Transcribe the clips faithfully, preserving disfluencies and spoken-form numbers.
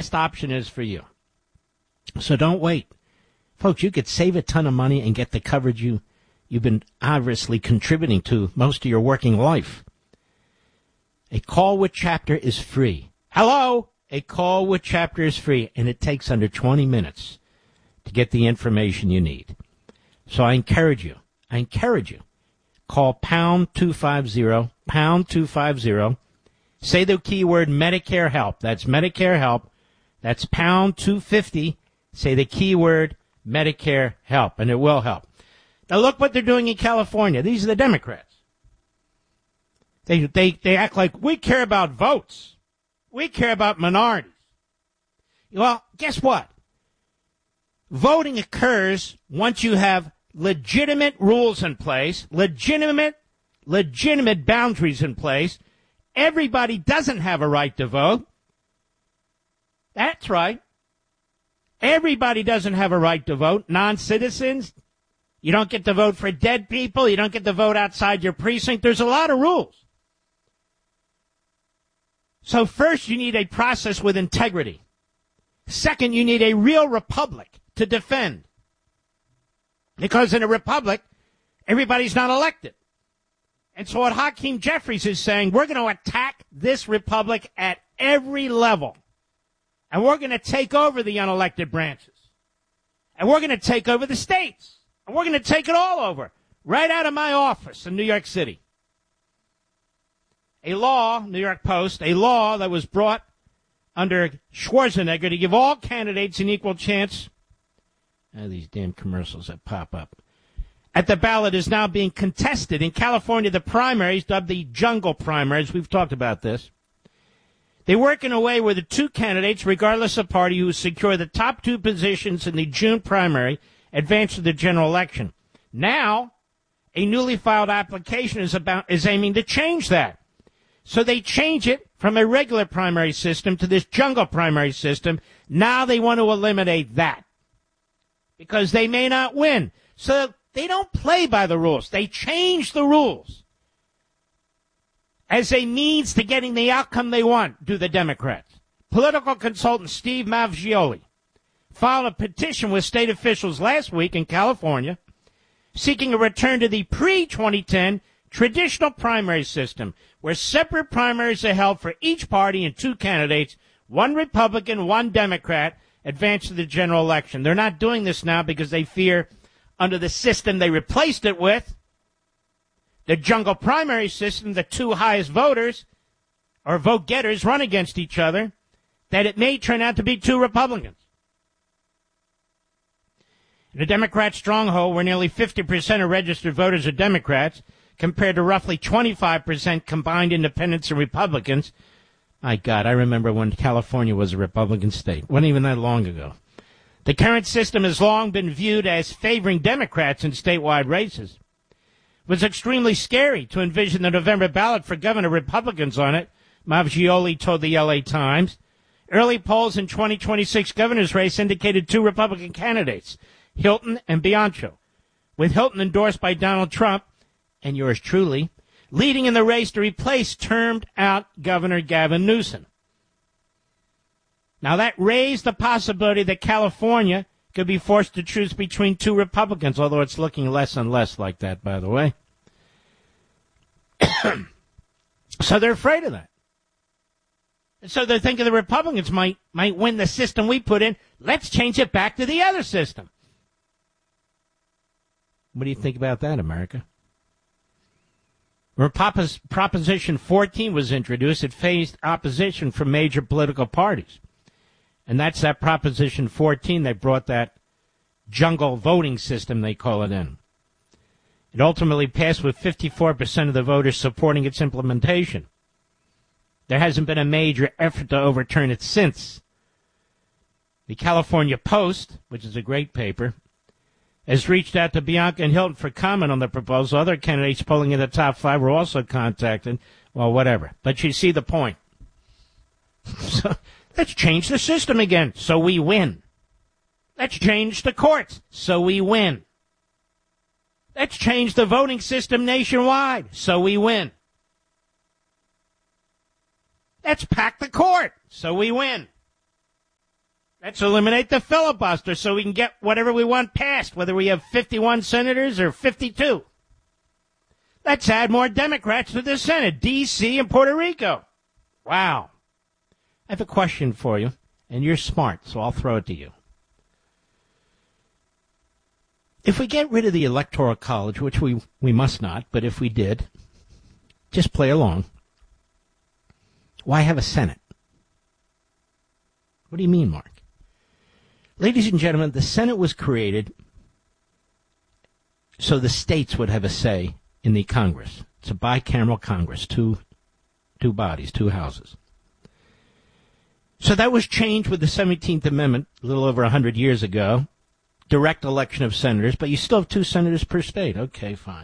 best option is for you. So don't wait. Folks, you could save a ton of money and get the coverage you, you've been obviously contributing to most of your working life. A call with Chapter is free. Hello? A call with Chapter is free, and it takes under twenty minutes to get the information you need. So I encourage you, I encourage you, call pound two fifty, pound two fifty, say the keyword Medicare help. That's Medicare help. That's pound two fifty. Say the keyword Medicare help, and it will help. Now look what they're doing in California. These are the Democrats. They, they, they act like we care about votes. We care about minorities. Well, guess what? Voting occurs once you have legitimate rules in place, legitimate, legitimate boundaries in place. Everybody doesn't have a right to vote. That's right. Everybody doesn't have a right to vote. Non-citizens, you don't get to vote for dead people. You don't get to vote outside your precinct. There's a lot of rules. So first, you need a process with integrity. Second, you need a real republic to defend. Because in a republic, everybody's not elected. And so what Hakeem Jeffries is saying, we're going to attack this republic at every level. And we're going to take over the unelected branches. And we're going to take over the states. And we're going to take it all over. Right out of my office in New York City. A law, New York Post, a law that was brought under Schwarzenegger to give all candidates an equal chance. Oh, these damn commercials that pop up. At the ballot is now being contested. In California, the primaries, dubbed the jungle primaries, we've talked about this. They work in a way where the two candidates, regardless of party, who secure the top two positions in the June primary, advance to the general election. Now, a newly filed application is about is aiming to change that. So they change it from a regular primary system to this jungle primary system. Now they want to eliminate that because they may not win. So they don't play by the rules. They change the rules as a means to getting the outcome they want, do the Democrats. Political consultant Steve Mavgioli filed a petition with state officials last week in California seeking a return to the pre twenty ten traditional primary system where separate primaries are held for each party and two candidates, one Republican, one Democrat, advance to the general election. They're not doing this now because they fear under the system they replaced it with, the jungle primary system, the two highest voters or vote getters run against each other, that it may turn out to be two Republicans. In a Democrat stronghold where nearly fifty percent of registered voters are Democrats, compared to roughly twenty-five percent combined independents and Republicans. My God, I remember when California was a Republican state. Wasn't even that long ago. The current system has long been viewed as favoring Democrats in statewide races. It was extremely scary to envision the November ballot for governor Republicans on it, Mavgioli told the L A Times. Early polls in twenty twenty-six governor's race indicated two Republican candidates, Hilton and Bianco, with Hilton endorsed by Donald Trump, and yours truly, leading in the race to replace termed-out Governor Gavin Newsom. Now, that raised the possibility that California could be forced to choose between two Republicans, although it's looking less and less like that, by the way. So they're afraid of that. And so they're thinking the Republicans might might win the system we put in. Let's change it back to the other system. What do you think about that, America? When Proposition fourteen was introduced, it faced opposition from major political parties. And that's that Proposition fourteen that brought that jungle voting system, they call it, in. It ultimately passed with fifty-four percent of the voters supporting its implementation. There hasn't been a major effort to overturn it since. The California Post, which is a great paper, has reached out to Bianco and Hilton for comment on the proposal. Other candidates polling in the top five were also contacted. Well, whatever. But you see the point. So let's change the system again so we win. Let's change the courts so we win. Let's change the voting system nationwide so we win. Let's pack the court so we win. Let's eliminate the filibuster so we can get whatever we want passed, whether we have fifty-one senators or fifty-two. Let's add more Democrats to the Senate, D C and Puerto Rico. Wow. I have a question for you, and you're smart, so I'll throw it to you. If we get rid of the Electoral College, which we, we must not, but if we did, just play along, why have a Senate? What do you mean, Mark? Ladies and gentlemen, the Senate was created so the states would have a say in the Congress. It's a bicameral Congress, two, two bodies, two houses. So that was changed with the seventeenth Amendment a little over one hundred years ago. Direct election of senators, but you still have two senators per state. Okay, fine.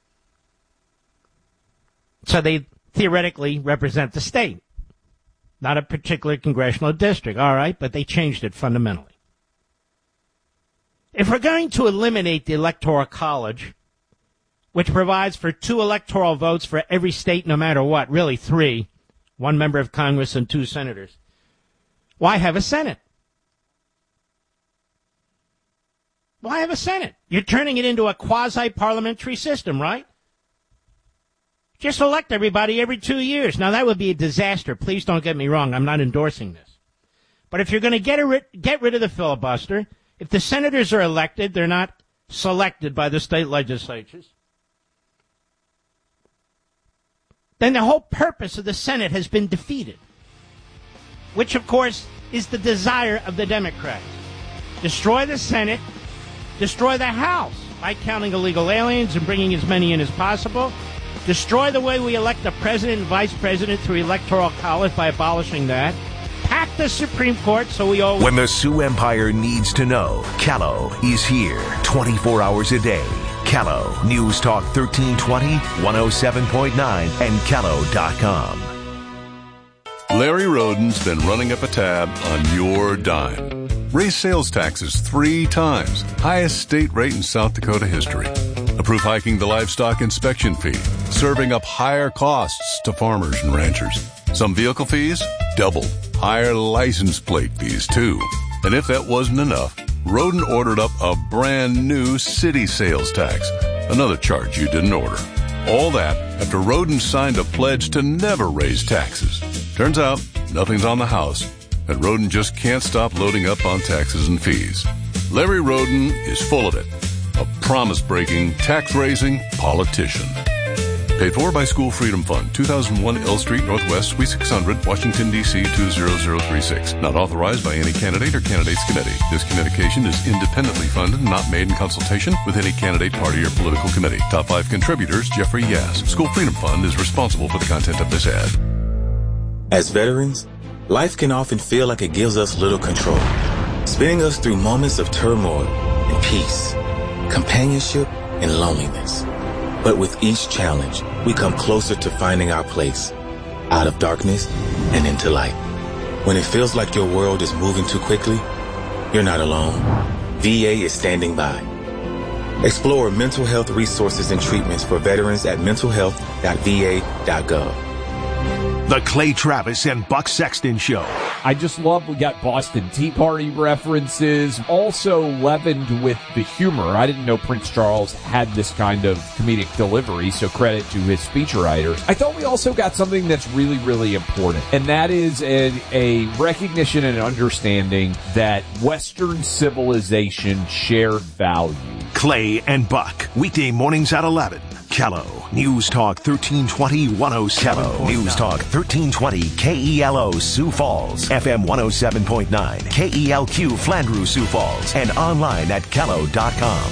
So they theoretically represent the state, not a particular congressional district. All right, but they changed it fundamentally. If we're going to eliminate the Electoral College, which provides for two electoral votes for every state no matter what, really three, one member of Congress and two senators, why have a Senate? Why have a Senate? You're turning it into a quasi-parliamentary system, right? Just elect everybody every two years. Now, that would be a disaster. Please don't get me wrong. I'm not endorsing this. But if you're going to get, a, get rid of the filibuster, if the senators are elected, they're not selected by the state legislatures, then the whole purpose of the Senate has been defeated, which, of course, is the desire of the Democrats. Destroy the Senate, destroy the House by counting illegal aliens and bringing as many in as possible, destroy the way we elect the president and vice president through electoral college by abolishing that, pack the Supreme Court so we always... When the Sioux Empire needs to know, Callow is here twenty-four hours a day. Callow, News Talk thirteen twenty, one oh seven point nine, and callow dot com. Larry Roden's been running up a tab on your dime. Raised sales taxes three times. Highest state rate in South Dakota history. Approve hiking the livestock inspection fee. Serving up higher costs to farmers and ranchers. Some vehicle fees, doubled. Higher license plate fees, too. And if that wasn't enough, Roden ordered up a brand new city sales tax. Another charge you didn't order. All that after Roden signed a pledge to never raise taxes. Turns out, nothing's on the house, and Roden just can't stop loading up on taxes and fees. Larry Roden is full of it. A promise-breaking, tax-raising politician. Paid for by School Freedom Fund, two thousand one L Street Northwest, Suite six hundred, Washington, D C two zero zero three six. Not authorized by any candidate or candidate's committee. This communication is independently funded and not made in consultation with any candidate, party, or political committee. Top five contributors, Jeffrey Yass. School Freedom Fund is responsible for the content of this ad. As veterans, life can often feel like it gives us little control, spinning us through moments of turmoil and peace, companionship and loneliness. But with each challenge, we come closer to finding our place, out of darkness and into light. When it feels like your world is moving too quickly, you're not alone. V A is standing by. Explore mental health resources and treatments for veterans at mental health dot v a dot gov. The Clay Travis and Buck Sexton Show. I just love we got Boston Tea Party references, also leavened with the humor. I didn't know Prince Charles had this kind of comedic delivery, so credit to his speechwriters. I thought we also got something that's really, really important, and that is a, a recognition and understanding that Western civilization shared value. Clay and Buck, weekday mornings at eleven. Callow, News Talk thirteen twenty, one oh seven. Callow, News Talk thirteen twenty, K E L O Sioux Falls, F M one oh seven point nine, K E L Q Flandreau Sioux Falls, and online at callow dot com.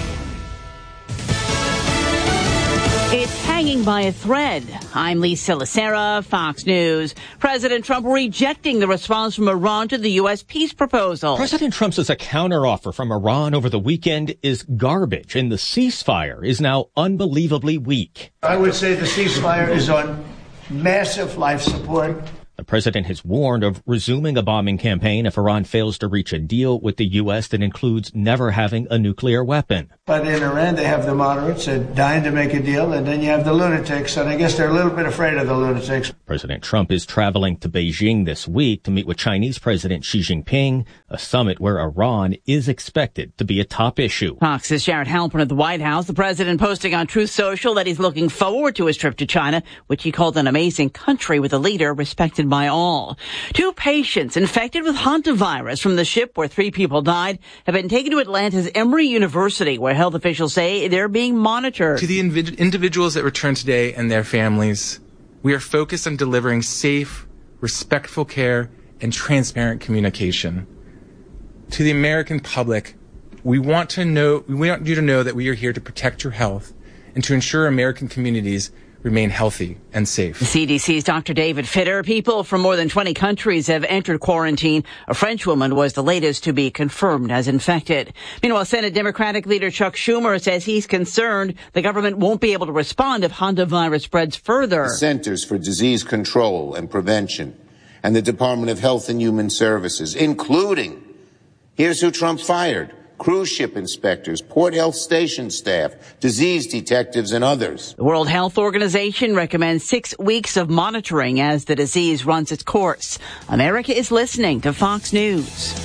It's hanging by a thread. I'm Lisa Lacera, Fox News. President Trump rejecting the response from Iran to the U S peace proposal. President Trump says a counteroffer from Iran over the weekend is garbage, and the ceasefire is now unbelievably weak. I would say the ceasefire is on massive life support. The president has warned of resuming a bombing campaign if Iran fails to reach a deal with the U S that includes never having a nuclear weapon. But in Iran, they have the moderates uh, dying to make a deal, and then you have the lunatics, and I guess they're a little bit afraid of the lunatics. President Trump is traveling to Beijing this week to meet with Chinese President Xi Jinping, a summit where Iran is expected to be a top issue. Fox's Jared Halpern at the White House. The president posting on Truth Social that he's looking forward to his trip to China, which he called an amazing country with a leader respected by all. Two patients infected with hantavirus from the ship where three people died have been taken to Atlanta's Emory University, where health officials say they're being monitored. To the invid- individuals that return today and their families, we are focused on delivering safe, respectful care and transparent communication. To the American public, we want to know, we want you to know that we are here to protect your health and to ensure American communities remain healthy and safe. The C D C's Doctor David Fitter. People from more than twenty countries have entered quarantine. A French woman was the latest to be confirmed as infected. Meanwhile, Senate Democratic leader Chuck Schumer says he's concerned the government won't be able to respond if hantavirus spreads further. The Centers for Disease Control and Prevention and the Department of Health and Human Services, including, here's who Trump fired, cruise ship inspectors, port health station staff, disease detectives, and others. The World Health Organization recommends six weeks of monitoring as the disease runs its course. America is listening to Fox News.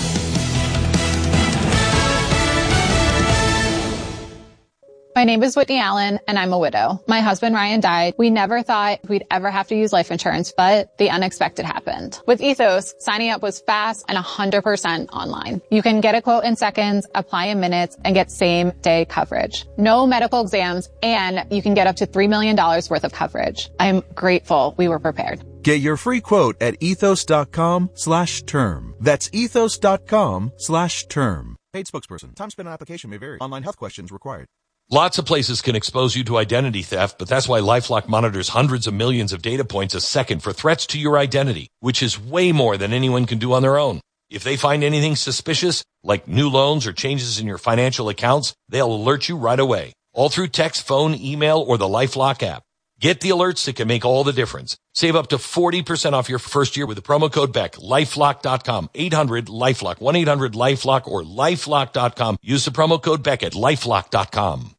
My name is Whitney Allen, and I'm a widow. My husband, Ryan, died. We never thought we'd ever have to use life insurance, but the unexpected happened. With Ethos, signing up was fast and one hundred percent online. You can get a quote in seconds, apply in minutes, and get same-day coverage. No medical exams, and you can get up to three million dollars worth of coverage. I'm grateful we were prepared. Get your free quote at ethos.com slash term. That's ethos.com slash term. Paid spokesperson. Time spent on application may vary. Online health questions required. Lots of places can expose you to identity theft, but that's why LifeLock monitors hundreds of millions of data points a second for threats to your identity, which is way more than anyone can do on their own. If they find anything suspicious, like new loans or changes in your financial accounts, they'll alert you right away, all through text, phone, email, or the LifeLock app. Get the alerts that can make all the difference. Save up to forty percent off your first year with the promo code Beck. LifeLock dot com. eight hundred LifeLock. one eight hundred LifeLock or LifeLock dot com. Use the promo code Beck at LifeLock dot com.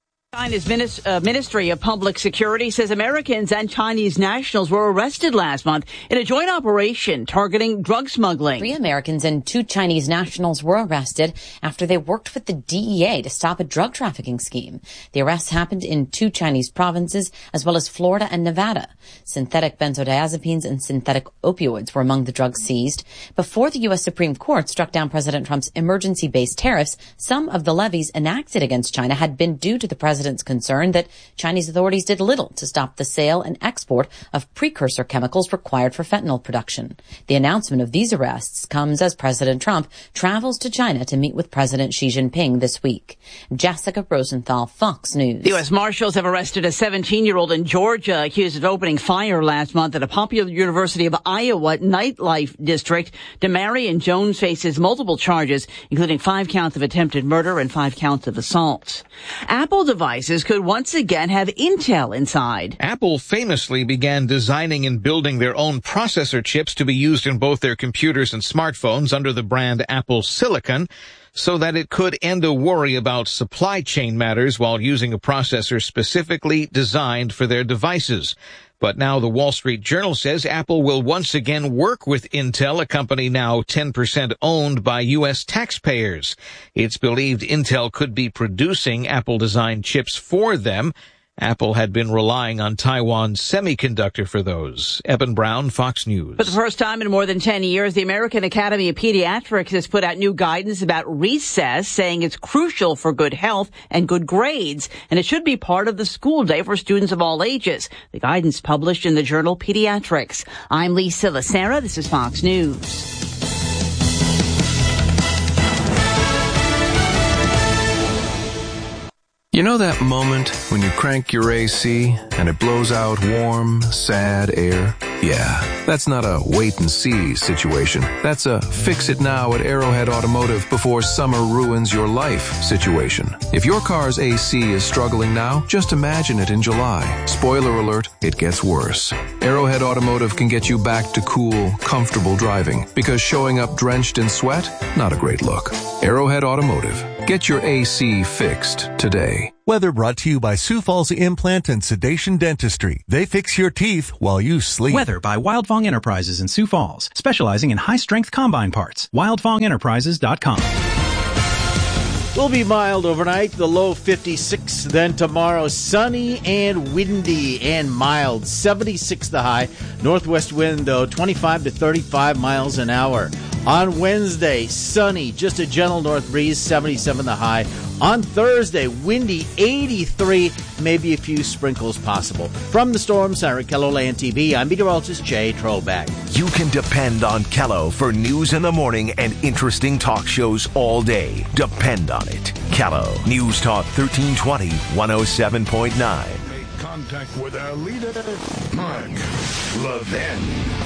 China's uh, Ministry of Public Security says Americans and Chinese nationals were arrested last month in a joint operation targeting drug smuggling. Three Americans and two Chinese nationals were arrested after they worked with the D E A to stop a drug trafficking scheme. The arrests happened in two Chinese provinces as well as Florida and Nevada. Synthetic benzodiazepines and synthetic opioids were among the drugs seized. Before the U S Supreme Court struck down President Trump's emergency-based tariffs, some of the levies enacted against China had been due to the president's concern that Chinese authorities did little to stop the sale and export of precursor chemicals required for fentanyl production. The announcement of these arrests comes as President Trump travels to China to meet with President Xi Jinping this week. Jessica Rosenthal, Fox News. The U S Marshals have arrested a seventeen-year-old in Georgia accused of opening fire last month at a popular University of Iowa nightlife district. Damarian Jones faces multiple charges, including five counts of attempted murder and five counts of assault. Apple devices could once again have Intel inside. Apple famously began designing and building their own processor chips to be used in both their computers and smartphones under the brand Apple Silicon, so that it could end a worry about supply chain matters while using a processor specifically designed for their devices. But now the Wall Street Journal says Apple will once again work with Intel, a company now ten percent owned by U S taxpayers. It's believed Intel could be producing Apple-designed chips for them. Apple had been relying on Taiwan Semiconductor for those. Eben Brown, Fox News. For the first time in more than ten years, the American Academy of Pediatrics has put out new guidance about recess, saying it's crucial for good health and good grades, and it should be part of the school day for students of all ages. The guidance published in the journal Pediatrics. I'm Lisa Lacera. This is Fox News. You know that moment when you crank your A C and it blows out warm, sad air? Yeah, that's not a wait-and-see situation. That's a fix-it-now at Arrowhead Automotive before summer ruins your life situation. If your car's A C is struggling now, just imagine it in July. Spoiler alert, it gets worse. Arrowhead Automotive can get you back to cool, comfortable driving because showing up drenched in sweat, not a great look. Arrowhead Automotive. Get your A C fixed today. Weather brought to you by Sioux Falls Implant and Sedation Dentistry. They fix your teeth while you sleep. Weather by Wildfong Enterprises in Sioux Falls, specializing in high-strength combine parts. wildfong enterprises dot com. Will be mild overnight, the low fifty-six. Then tomorrow, sunny and windy and mild, seventy-six the high. Northwest wind, though, twenty-five to thirty-five miles an hour. On Wednesday, sunny, just a gentle north breeze, seventy-seven the high. On Thursday, windy, eighty-three, maybe a few sprinkles possible. From the Storm Center, KELOLAND T V, I'm meteorologist Jay Trollback. You can depend on Kello for news in the morning and interesting talk shows all day. Depend on it. Kello, News Talk thirteen twenty, one oh seven point nine. Make contact with our leader, Mark Levin.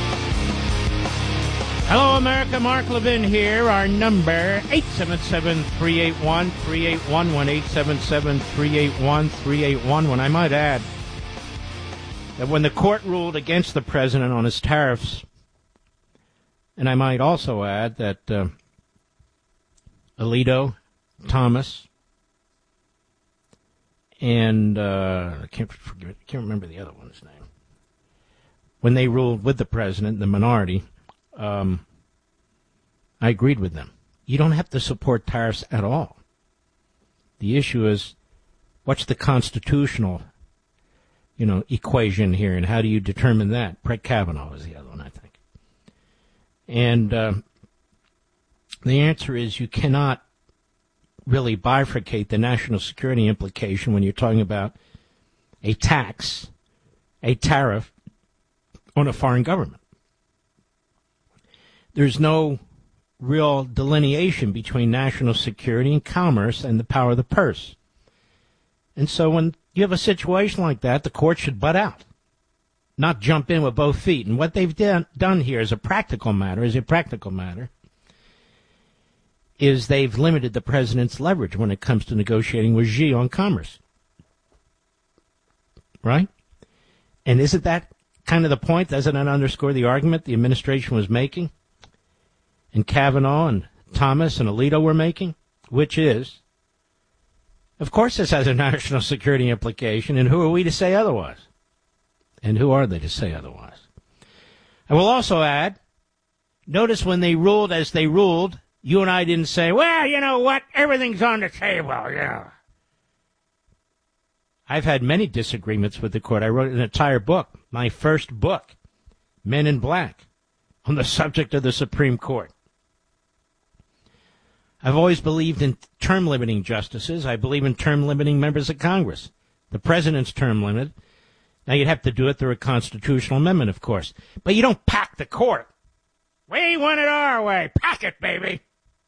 Hello, America. Mark Levin here. Our number, eight seven seven, three eight one, three eight one one, eight seven seven, three eight one, three eight one one. I might add that when the court ruled against the president on his tariffs, and I might also add that uh, Alito, Thomas, and uh, I can't forget, I can't remember the other one's name, when they ruled with the president, the minority, Um, I agreed with them. You don't have to support tariffs at all. The issue is, what's the constitutional, you know, equation here, and how do you determine that? Brett Kavanaugh is the other one, I think. And uh, the answer is you cannot really bifurcate the national security implication when you're talking about a tax, a tariff on a foreign government. There's no real delineation between national security and commerce and the power of the purse. And so when you have a situation like that, the court should butt out, not jump in with both feet. And what they've done, done here as a practical matter, as a practical matter, is they've limited the president's leverage when it comes to negotiating with Xi on commerce. Right? And isn't that kind of the point? Doesn't that underscore the argument the administration was making? And Kavanaugh and Thomas and Alito were making, which is, of course this has a national security implication, and who are we to say otherwise? And who are they to say otherwise? I will also add, notice when they ruled as they ruled, you and I didn't say, well, you know what, everything's on the table, yeah. I've had many disagreements with the court. I wrote an entire book, my first book, Men in Black, on the subject of the Supreme Court. I've always believed in term-limiting justices. I believe in term-limiting members of Congress. The president's term limit. Now, you'd have to do it through a constitutional amendment, of course. But you don't pack the court. We want it our way. Pack it, baby.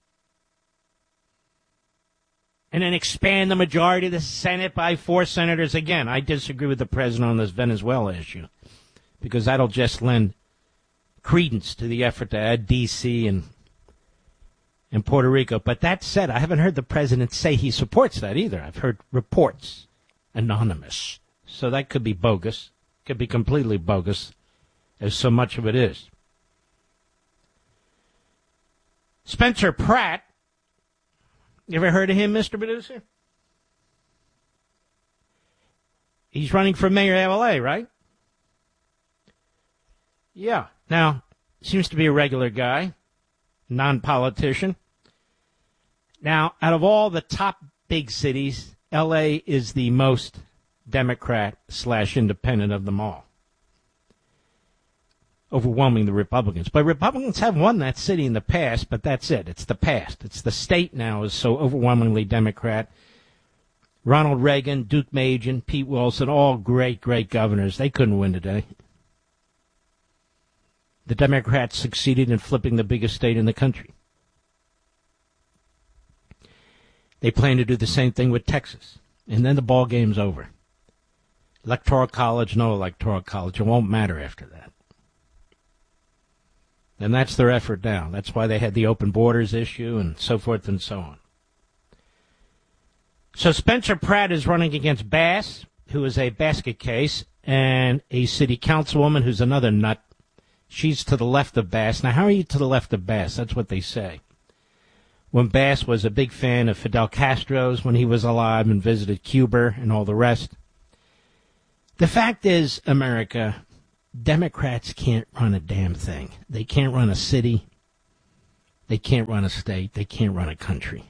And then expand the majority of the Senate by four senators again. I disagree with the president on this Venezuela issue, because that'll just lend credence to the effort to add D C and in Puerto Rico. But that said, I haven't heard the president say he supports that either. I've heard reports, anonymous. So that could be bogus, could be completely bogus, as so much of it is. Spencer Pratt, you ever heard of him, Mister Producer? He's running for mayor of L A, right? Yeah. Now, seems to be a regular guy. Non-politician. Now, out of all the top big cities, L A is the most Democrat slash independent of them all, overwhelming the Republicans. But Republicans have won that city in the past, but that's it. It's the past. It's the state now is so overwhelmingly Democrat. Ronald Reagan, Duke Majan, Pete Wilson, all great, great governors. They couldn't win today. The Democrats succeeded in flipping the biggest state in the country. They plan to do the same thing with Texas. And then the ball game's over. Electoral college, no electoral college. It won't matter after that. And that's their effort now. That's why they had the open borders issue and so forth and so on. So Spencer Pratt is running against Bass, who is a basket case, and a city councilwoman who's another nut. She's to the left of Bass. Now, how are you to the left of Bass? That's what they say. When Bass was a big fan of Fidel Castro's when he was alive and visited Cuba and all the rest. The fact is, America, Democrats can't run a damn thing. They can't run a city. They can't run a state. They can't run a country.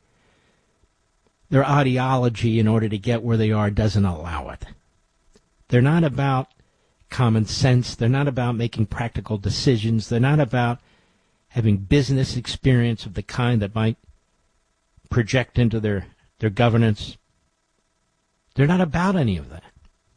Their ideology, in order to get where they are, doesn't allow it. They're not about common sense. They're not about making practical decisions. They're not about having business experience of the kind that might project into their, their governance. They're not about any of that.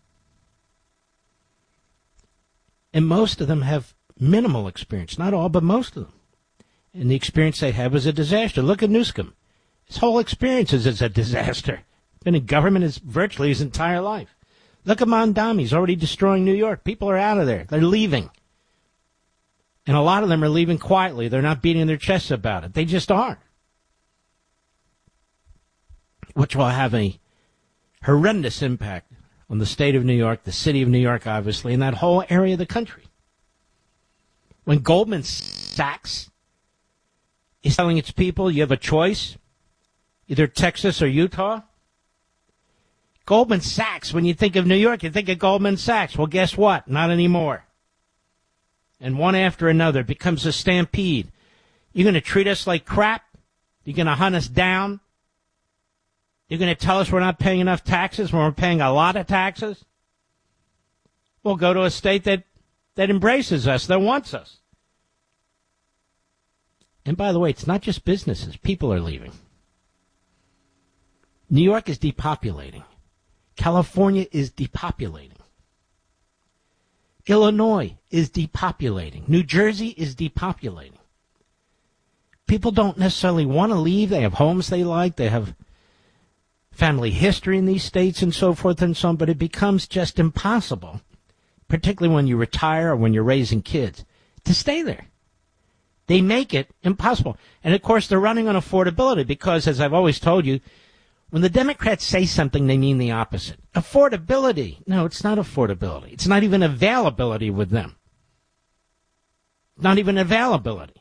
And most of them have minimal experience. Not all, but most of them. And the experience they have is a disaster. Look at Newsom. His whole experience is a disaster. Been in government his, virtually his entire life. Look at Mondami. He's already destroying New York. People are out of there. They're leaving. And a lot of them are leaving quietly. They're not beating their chests about it. They just are. Which will have a horrendous impact on the state of New York, the city of New York, obviously, and that whole area of the country. When Goldman Sachs is telling its people you have a choice, either Texas or Utah. Goldman Sachs, when you think of New York, you think of Goldman Sachs. Well, guess what? Not anymore. And one after another, it becomes a stampede. You're going to treat us like crap? You're going to hunt us down? You're going to tell us we're not paying enough taxes when we're paying a lot of taxes? We'll go to a state that, that embraces us, that wants us. And by the way, it's not just businesses. People are leaving. New York is depopulating. California is depopulating. Illinois is depopulating. New Jersey is depopulating. People don't necessarily want to leave. They have homes they like. They have family history in these states and so forth and so on, but it becomes just impossible, particularly when you retire or when you're raising kids, to stay there. They make it impossible. And, of course, they're running on affordability because, as I've always told you, when the Democrats say something, they mean the opposite. Affordability. No, it's not affordability. It's not even availability with them. Not even availability.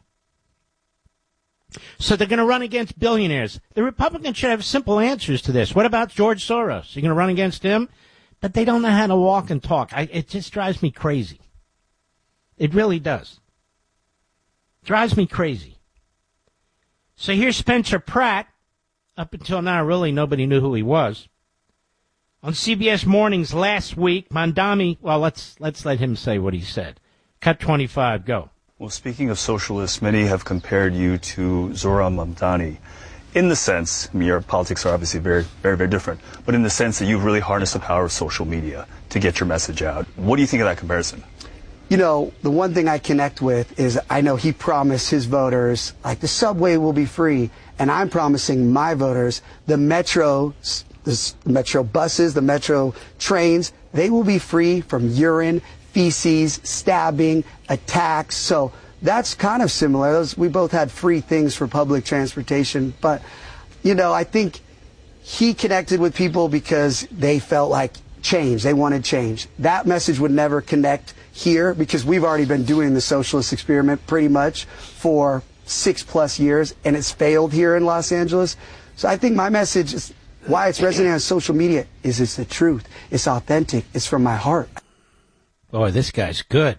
So they're going to run against billionaires. The Republicans should have simple answers to this. What about George Soros? You're going to run against him? But they don't know how to walk and talk. I, it just drives me crazy. It really does. Drives me crazy. So here's Spencer Pratt. Up until now, really, nobody knew who he was. On C B S Mornings last week, Mondami, well, let's let's let him say what he said. Cut twenty-five, go. Well, speaking of socialists, many have compared you to Zohran Mamdani in the sense, I mean, your politics are obviously very, very, very different, but in the sense that you've really harnessed the power of social media to get your message out. What do you think of that comparison? You know, the one thing I connect with is I know he promised his voters, like, the subway will be free, and I'm promising my voters the metro, the metro buses, the metro trains, they will be free from urine, feces, stabbing, attacks. So that's kind of similar. Those, we both had free things for public transportation. But, you know, I think he connected with people because they felt like change. They wanted change. That message would never connect here because we've already been doing the socialist experiment pretty much for six plus years, and it's failed here in Los Angeles. So I think my message is why it's resonating on social media is it's the truth. It's authentic. It's from my heart. Boy, this guy's good.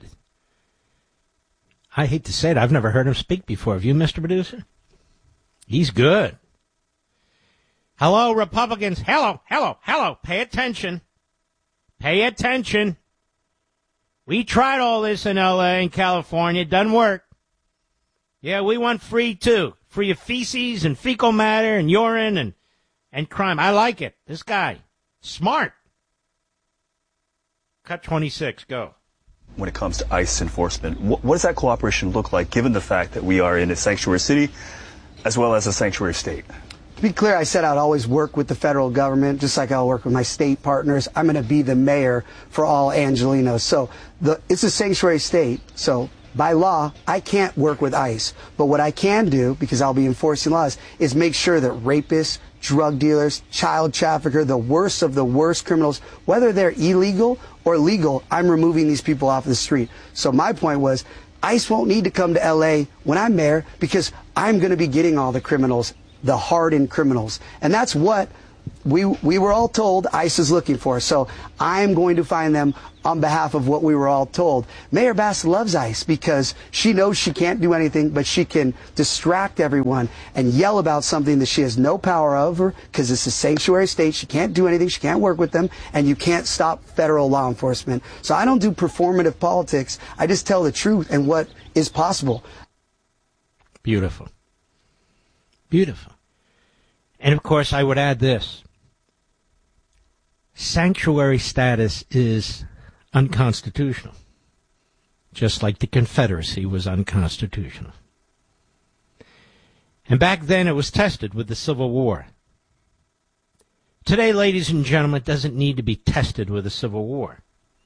I hate to say it. I've never heard him speak before. Have you, Mister Producer? He's good. Hello, Republicans. Hello, hello, hello. Pay attention. Pay attention. We tried all this in L A and California. It doesn't work. Yeah, we want free, too. Free of feces and fecal matter and urine and, and crime. I like it. This guy, smart. Cut twenty-six, go. When it comes to ICE enforcement, what, what does that cooperation look like, given the fact that we are in a sanctuary city as well as a sanctuary state? To be clear, I said I'd always work with the federal government, just like I'll work with my state partners. I'm going to be the mayor for all Angelenos. So the, it's a sanctuary state, so by law, I can't work with ICE. But what I can do, because I'll be enforcing laws, is make sure that rapists, drug dealers, child traffickers, the worst of the worst criminals, whether they're illegal or legal, I'm removing these people off the street. So my point was, ICE won't need to come to L A when I'm mayor because I'm going to be getting all the criminals, the hardened criminals. And that's what we we were all told ICE is looking for. So I'm going to find them on behalf of what we were all told. Mayor Bass loves ICE because she knows she can't do anything, but she can distract everyone and yell about something that she has no power over because it's a sanctuary state. She can't do anything. She can't work with them, and you can't stop federal law enforcement. So I don't do performative politics. I just tell the truth and what is possible. Beautiful. Beautiful. And, of course, I would add this. Sanctuary status is unconstitutional, just like the Confederacy was unconstitutional. And back then it was tested with the Civil War. Today, ladies and gentlemen, it doesn't need to be tested with a Civil War.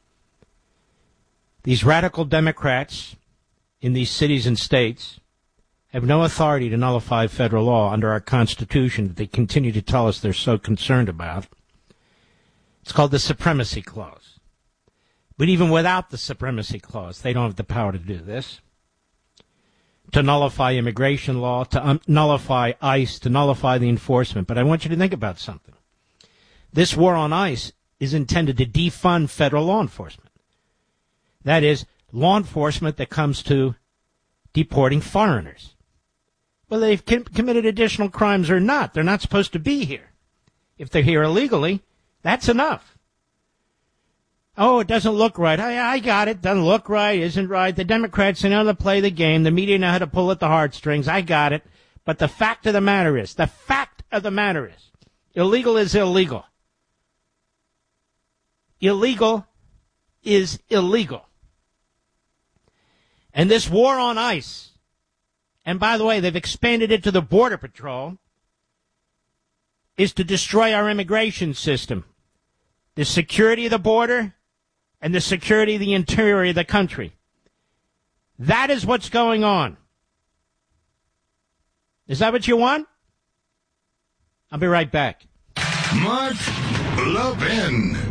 These radical Democrats in these cities and states have no authority to nullify federal law under our Constitution that they continue to tell us they're so concerned about. It's called the Supremacy Clause. But even without the Supremacy Clause, they don't have the power to do this. To nullify immigration law, to um, nullify ICE, to nullify the enforcement. But I want you to think about something. This war on ICE is intended to defund federal law enforcement. That is, law enforcement that comes to deporting foreigners. Whether they've com- committed additional crimes or not, they're not supposed to be here. If they're here illegally, that's enough. Oh, it doesn't look right. I, I got it. Doesn't look right. Isn't right. The Democrats know how to play the game. The media know how to pull at the heartstrings. I got it. But the fact of the matter is, the fact of the matter is, illegal is illegal. Illegal is illegal. And this war on ICE, and by the way, they've expanded it to the Border Patrol, is to destroy our immigration system. The security of the border and the security of the interior of the country. That is what's going on. Is that what you want? I'll be right back. Mark Levin.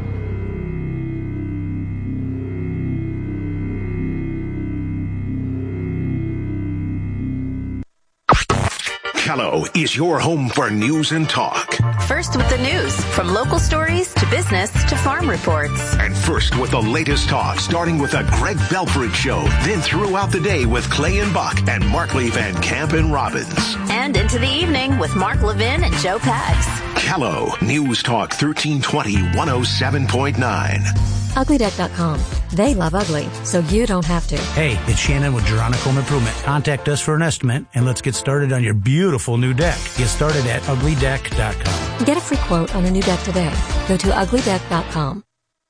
Hello is your home for news and talk. First with the news, from local stories to business to farm reports. And first with the latest talk, starting with the Greg Belfrage Show, then throughout the day with Clay and Buck and Markley Van Camp and Robbins. And into the evening with Mark Levin and Joe Pags. Hello, News Talk thirteen twenty, one oh seven point nine. ugly deck dot com. They love ugly, so you don't have to. Hey, it's Shannon with Geronica Home Improvement. Contact us for an estimate, and let's get started on your beautiful new deck. Get started at ugly deck dot com. Get a free quote on a new deck today. Go to ugly deck dot com.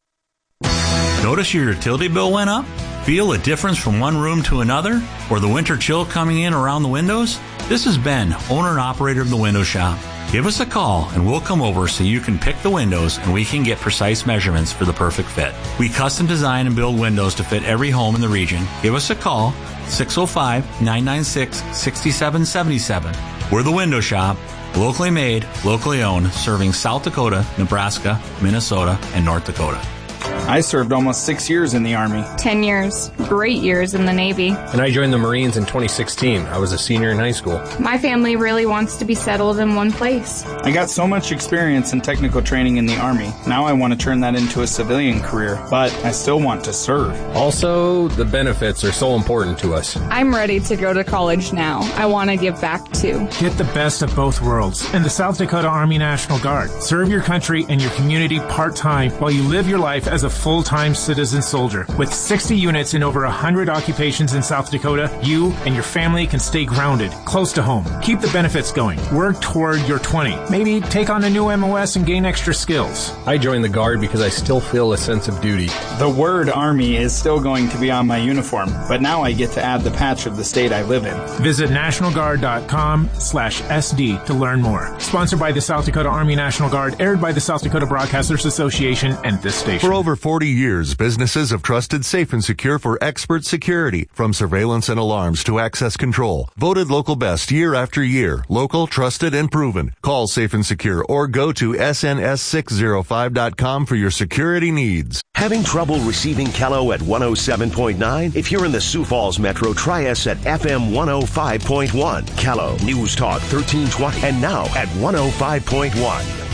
Notice your utility bill went up? Feel a difference from one room to another? Or the winter chill coming in around the windows? This is Ben, owner and operator of the Window Shop. Give us a call and we'll come over so you can pick the windows and we can get precise measurements for the perfect fit. We custom design and build windows to fit every home in the region. Give us a call, six oh five, nine nine six, six seven seven seven. We're the Window Shop, locally made, locally owned, serving South Dakota, Nebraska, Minnesota, and North Dakota. I served almost six years in the Army. Ten years. Great years in the Navy. And I joined the Marines in twenty sixteen. I was a senior in high school. My family really wants to be settled in one place. I got so much experience and technical training in the Army. Now I want to turn that into a civilian career, but I still want to serve. Also, the benefits are so important to us. I'm ready to go to college now. I want to give back too. Get the best of both worlds in the South Dakota Army National Guard. Serve your country and your community part-time while you live your life as a full-time citizen soldier. With sixty units in over one hundred occupations in South Dakota, you and your family can stay grounded, close to home. Keep the benefits going. Work toward your twenty. Maybe take on a new M O S and gain extra skills. I joined the Guard because I still feel a sense of duty. The word Army is still going to be on my uniform, but now I get to add the patch of the state I live in. Visit national guard dot com slash S D to learn more. Sponsored by the South Dakota Army National Guard, aired by the South Dakota Broadcasters Association and this station. For over forty years, businesses have trusted Safe and Secure for expert security, from surveillance and alarms to access control. Voted local best year after year. Local, trusted, and proven. Call Safe and Secure or go to S N S six oh five dot com for your security needs. Having trouble receiving Kello at one oh seven point nine? If you're in the Sioux Falls Metro, try us at F M one oh five point one. Kello, News Talk thirteen twenty, and now at one oh five point one.